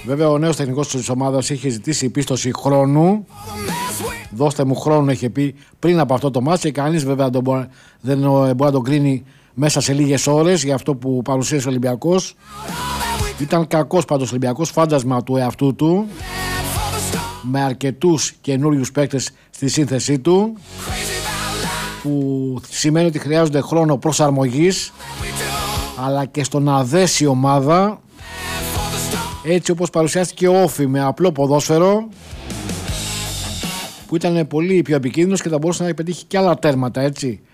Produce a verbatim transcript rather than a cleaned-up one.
Βέβαια ο νέος τεχνικός της ομάδας είχε ζητήσει πίστοση χρόνου. Δώστε μου χρόνο, είχε πει πριν από αυτό το μάτς, και κανείς βέβαια δεν μπορεί, δεν μπορεί να τον κρίνει μέσα σε λίγες ώρες για αυτό που παρουσίασε ο Ολυμπιακός. Ήταν κακός πάντως ο Ολυμπιακός, φάντασμα του εαυτού του, με αρκετούς καινούριους παίκτες στη σύνθεσή του, που σημαίνει ότι χρειάζονται χρόνο προσαρμογής, αλλά και στο να δέσει η ομάδα έτσι όπως παρουσιάστηκε ο Όφη, με απλό ποδόσφαιρο, που ήταν πολύ πιο επικίνδυνος και θα μπορούσε να πετύχει και άλλα τέρματα, έτσι.